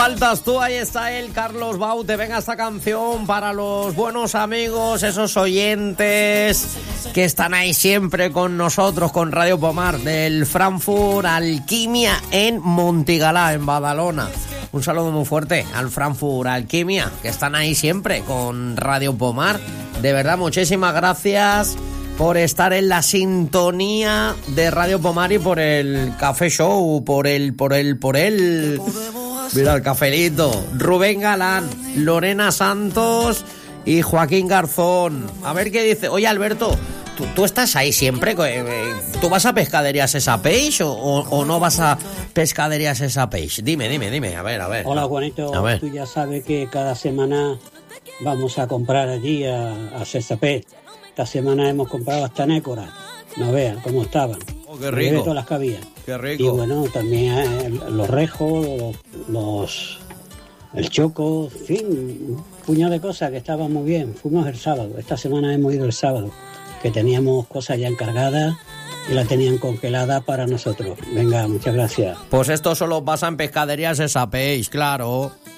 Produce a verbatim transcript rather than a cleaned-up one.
Faltas tú, ahí está él, Carlos Baute. Venga esta canción para los buenos amigos, esos oyentes que están ahí siempre con nosotros, con Radio Pomar, del Frankfurt Alquimia en Montigalá, en Badalona. Un saludo muy fuerte al Frankfurt Alquimia, que están ahí siempre con Radio Pomar. De verdad, muchísimas gracias por estar en la sintonía de Radio Pomar y por el Café Show, por el, por el, por el... Mira el cafelito. Rubén Galán, Lorena Santos y Joaquín Garzón. A ver qué dice. Oye, Alberto, ¿tú, tú estás ahí siempre? ¿Tú vas a Pescaderías Esa Peix o, o, o no vas a Pescaderías Esa Peix? Dime, dime, dime. A ver, a ver. Hola, Juanito. A ver. Tú ya sabes que cada semana vamos a comprar allí a, a Esa Peix. Esta semana hemos comprado hasta Nécora. No vean cómo estaban. Oh, qué rico. Todas las que había. Qué rico. Y bueno, también eh, los rejos, los, los el choco, en fin, un puñado de cosas que estaban muy bien. Fuimos el sábado. Esta semana hemos ido el sábado, que teníamos cosas ya encargadas y la tenían congelada para nosotros. Venga, muchas gracias. Pues esto solo pasa en Pescaderías Esa Peix, claro.